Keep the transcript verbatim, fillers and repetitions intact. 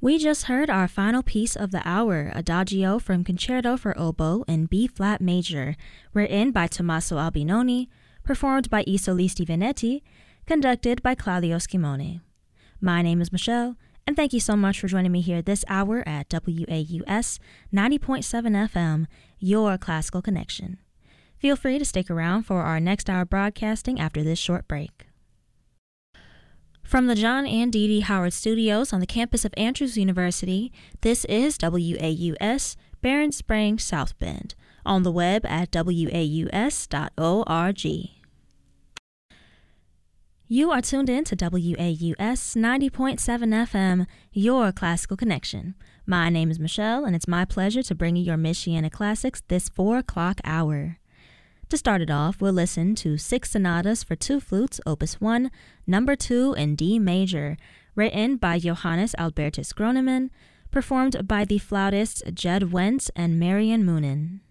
We just heard our final piece of the hour, Adagio from Concerto for Oboe in B-flat major, written by Tommaso Albinoni, performed by I Solisti Veneti, conducted by Claudio Schimone. My name is Michelle, and thank you so much for joining me here this hour at W A U S ninety point seven F M, your classical connection. Feel free to stick around for our next hour broadcasting after this short break. From the John and Dee Dee Howard Studios on the campus of Andrews University, this is W A U S Barron Springs South Bend, on the web at W A U S dot org. You are tuned in to W A U S ninety point seven F M, your classical connection. My name is Michelle, and it's my pleasure to bring you your Michiana classics this four o'clock hour. To start it off, we'll listen to Six Sonatas for Two Flutes, Opus one, Number two in D major, written by Johannes Albertus Gronemann, performed by the flautists Jed Wentz and Marian Moonen.